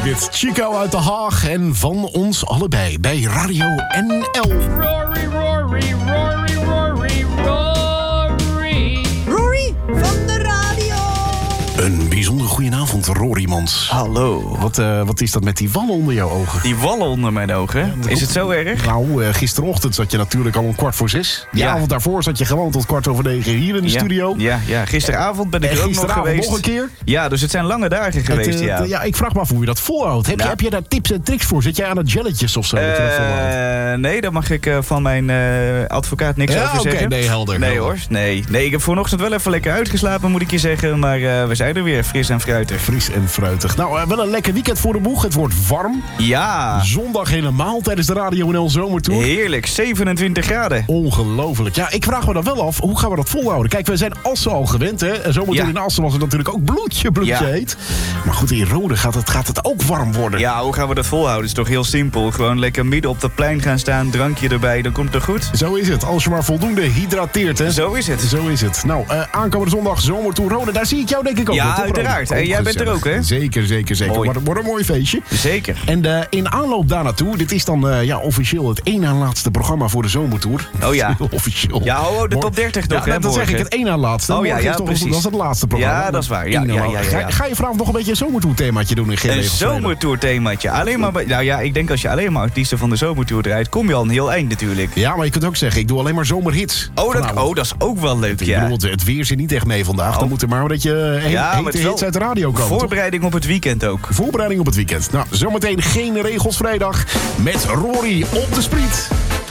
dit. Chico uit Den Haag en van ons allebei bij Radio NL. Rory, Rory, Rory, Rory, Rory. Rory van de radio. Een bijzonder goedenavond, Rory Mans. Hallo. Wat is dat met die wallen onder jouw ogen? Die wallen onder mijn ogen. Is het zo erg? Nou, gisterochtend zat je natuurlijk al om 5:45. De avond daarvoor zat je gewoon tot 8:45 hier in de studio. Ja. Gisteravond ben ik er ook nog geweest. Nog een keer? Ja, dus het zijn lange dagen geweest, ja, ik vraag me af hoe je dat volhoudt. Heb je daar tips en tricks voor? Zit jij aan het jelletjes of zo? Nee, daar mag ik van mijn advocaat niks over zeggen. Nee, helder. Nee hoor, nee. Ik heb vanochtend wel even lekker uitgeslapen, moet ik je zeggen. Maar we zijn er weer, fris en fruitig. Fris en fruitig. Nou, wel een lekker weekend voor de boeg. Het wordt warm. Ja. Zondag helemaal tijdens de Radio NL Zomertour. Heerlijk, 27 graden. Ongelooflijk. Ja, ik vraag me dan wel af, hoe gaan we dat volhouden? Kijk, we zijn Assen al gewend, hè. Zomertour in Assen was het natuurlijk ook bloedje heet. Maar goed, in Rode gaat het ook warm worden. Ja, hoe gaan we dat volhouden? Het is toch heel simpel. Gewoon lekker midden op het plein gaan staan, drankje erbij, dan komt het goed. Zo is het, als je maar voldoende hydrateert, hè. Zo is het. Zo is het. Nou, aankomende zondag Zomertour Rode, daar zie ik jou denk ik ook. Ja, uiteraard. Jij bent er ook, hè? Zeker. Wordt een mooi feestje. Zeker. En in aanloop daar naartoe, dit is dan officieel het één na laatste programma voor de Zomertour. Oh ja. Officieel. Ja, de top 30 toch, hè? Ja, dat zeg ik, het één na laatste. Oh ja, precies. Dat is het laatste programma. Ja, dat is waar. Ja. Ga je vanavond nog een beetje een Zomertour-themaatje doen in Een Zomertour-themaatje. Alleen maar, nou ja, ik denk als je alleen maar artiesten van de Zomertour draait, kom je al een heel eind natuurlijk. Ja, maar je kunt ook zeggen, ik doe alleen maar zomerhits. Dat is ook wel leuk, ja. Ik bedoel, het weer zit niet echt mee vandaag. Dan moet er maar een beetje hete hits uit de radio komen. Voorbereiding op het weekend ook. Voorbereiding op het weekend. Nou, zometeen geen regels vrijdag met Rory op de Spriet.